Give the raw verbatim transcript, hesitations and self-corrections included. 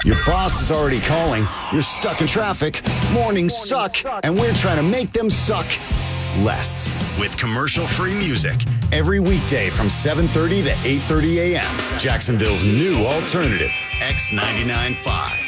Your boss is already calling, you're stuck in traffic, mornings suck, and we're trying to make them suck less. With commercial-free music, every weekday from seven thirty to eight thirty a.m. Jacksonville's new alternative, X ninety-nine point five.